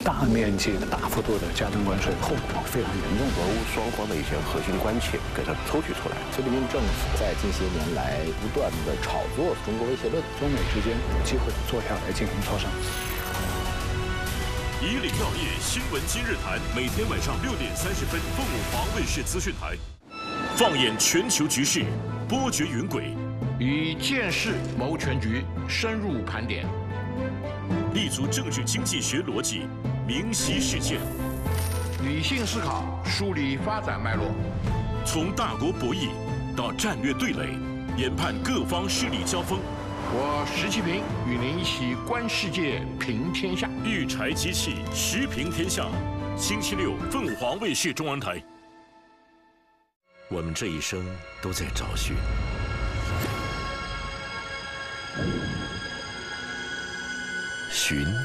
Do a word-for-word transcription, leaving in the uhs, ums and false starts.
大面积的、大幅度的加征关税，后果非常严重。 俄乌双方的一些核心关切给它抽取出来。 菲律宾政府在近些年来不断的炒作中国威胁论， 中美之间有机会坐下来进行磋商。 以岭药业新闻今日谈，每天晚上六点三十分，凤舞华卫视资讯台，放眼全球局势，波谲云诡， 以见识谋全局，深入盘点， 立足政治经济学逻辑，明晰事件， 理性思考，梳理发展脉络， 从大国博弈到战略对垒，研判各方势力交锋。 我石其平与您一起观世界，评天下。 育才机器，时评天下。星期六，凤凰卫视中文台。我们这一生都在找寻，寻。